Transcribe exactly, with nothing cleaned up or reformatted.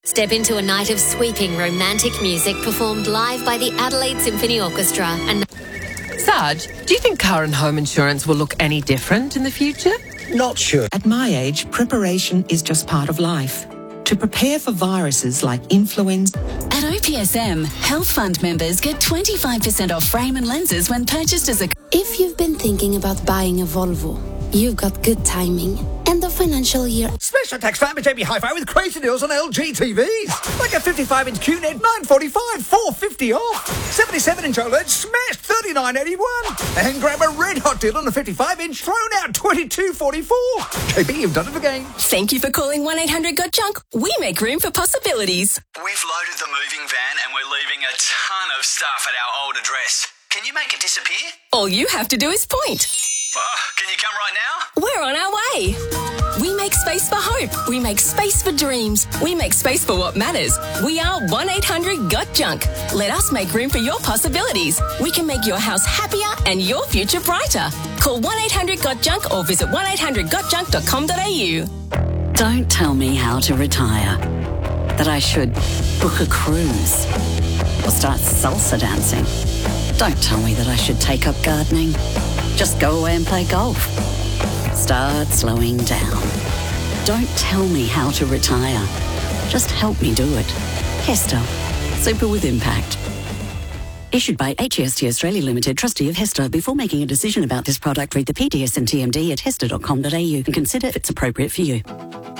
Step into a night of sweeping romantic music performed live by the Adelaide Symphony Orchestra. And Sarge, do you think car and home insurance will look any different in the future? Not sure. At my age, preparation is just part of life. To prepare for viruses like influenza. At O P S M, Health Fund members get twenty-five percent off frame and lenses when purchased as a... If you've been thinking about buying a Volvo, you've got good timing. End of financial year. Special tax time at J B Hi-Fi with crazy deals on L G T Vs. Like a fifty-five inch Q net, nine forty-five, four fifty off. seventy-seven inch OLED, smashed thirty-nine eighty-one. And grab a red hot deal on a fifty-five inch, thrown out twenty-two forty-four. J B, you've done it again. Thank you for calling one eight hundred got junk. We make room for possibilities. We've loaded the moving van and we're leaving a ton of stuff at our old address. Can you make it disappear? All you have to do is point. Uh, can you come right now? We're on our way. We make space for hope. We make space for dreams. We make space for what matters. We are one eight hundred got junk. Let us make room for your possibilities. We can make your house happier and your future brighter. Call one eight hundred got junk or visit one eight hundred got junk dot com dot a u. Don't tell me how to retire. That I should book a cruise or start salsa dancing. Don't tell me that I should take up gardening. Just go away and play golf. Start slowing down. Don't tell me how to retire. Just help me do it. Hester. Super with impact. Issued by H E S T Australia Limited, trustee of Hester. Before making a decision about this product, read the P D S and T M D at hester dot com dot a u and consider if it's appropriate for you.